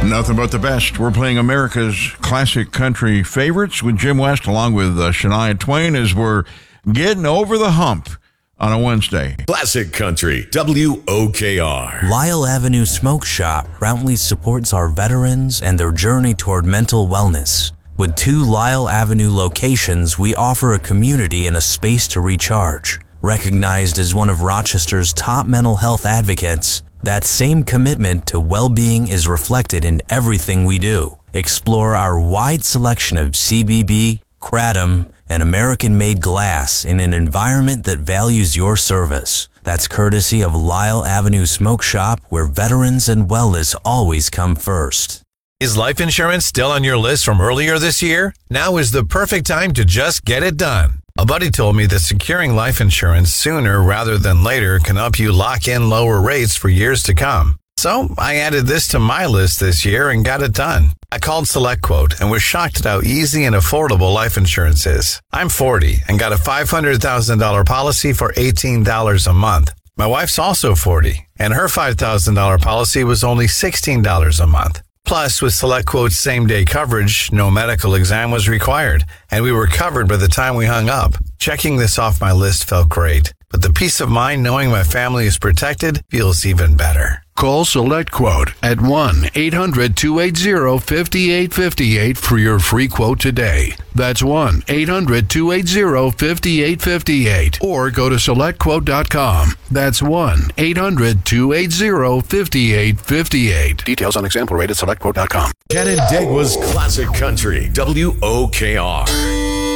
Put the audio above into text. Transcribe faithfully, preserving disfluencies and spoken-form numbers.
Nothing but the best. We're playing America's classic country favorites with Jim West along with uh, Shania Twain as we're getting over the hump on a Wednesday. Classic Country, W O K R. Lyle Avenue Smoke Shop proudly supports our veterans and their journey toward mental wellness. With two Lyle Avenue locations, we offer a community and a space to recharge. Recognized as one of Rochester's top mental health advocates, that same commitment to well-being is reflected in everything we do. Explore our wide selection of C B B, Kratom, and American-made glass in an environment that values your service. That's courtesy of Lyle Avenue Smoke Shop, where veterans and wellness always come first. Is life insurance still on your list from earlier this year? Now is the perfect time to just get it done. A buddy told me that securing life insurance sooner rather than later can help you lock in lower rates for years to come. So I added this to my list this year and got it done. I called SelectQuote and was shocked at how easy and affordable life insurance is. I'm forty and got a five hundred thousand dollars policy for eighteen dollars a month. My wife's also forty, and her five thousand dollars policy was only sixteen dollars a month. Plus, with SelectQuote's same-day coverage, no medical exam was required, and we were covered by the time we hung up. Checking this off my list felt great, but the peace of mind knowing my family is protected feels even better. Call SelectQuote at one eight hundred two eight zero five eight five eight for your free quote today. That's one eight hundred two eight zero five eight five eight. Or go to select quote dot com. That's one eight hundred two eight zero five eight five eight. Details on example rate at select quote dot com. Canandaigua's Classic Country, W O K R.